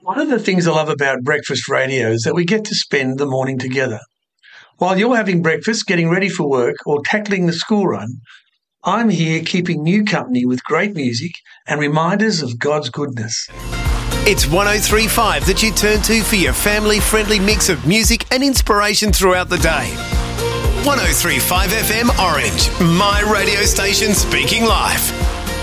One of the things I love about breakfast radio is that we get to spend the morning together. While you're having breakfast, getting ready for work, or tackling the school run, I'm here keeping you company with great music and reminders of God's goodness. It's 103.5 that you turn to for your family-friendly mix of music and inspiration throughout the day. 103.5 FM Orange, my radio station speaking life.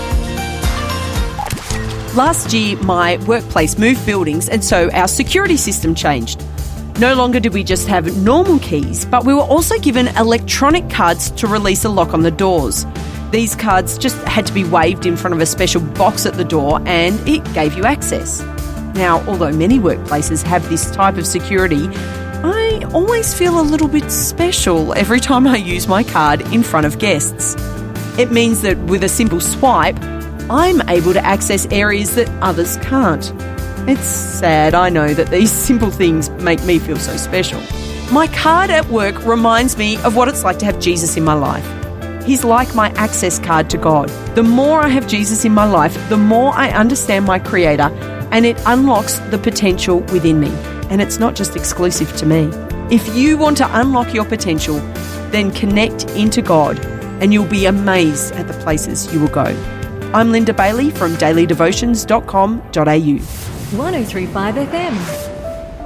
Last year, my workplace moved buildings, and so our security system changed. No longer did we just have normal keys, but we were also given electronic cards to release a lock on the doors. These cards just had to be waved in front of a special box at the door and it gave you access. Now, although many workplaces have this type of security, I always feel a little bit special every time I use my card in front of guests. It means that with a simple swipe, I'm able to access areas that others can't. It's sad, I know, that these simple things make me feel so special. My card at work reminds me of what it's like to have Jesus in my life. He's like my access card to God. The more I have Jesus in my life, the more I understand my Creator, and it unlocks the potential within me. And it's not just exclusive to me. If you want to unlock your potential, then connect into God, and you'll be amazed at the places you will go. I'm Linda Bailey from dailydevotions.com.au. 103.5 FM.